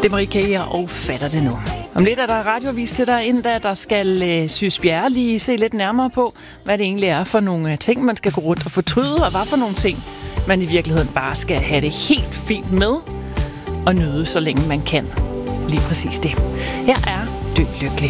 Det er Marie Kager og fatter det nu. Om lidt er der radioavis til dig ind, der skal Sys Bjerre lige se lidt nærmere på, hvad det egentlig er for nogle ting, man skal gå rundt og fortryde, og hvad for nogle ting, man i virkeligheden bare skal have det helt fint med og nyde, så længe man kan. Lige præcis det. Her er Dø Lykkelig.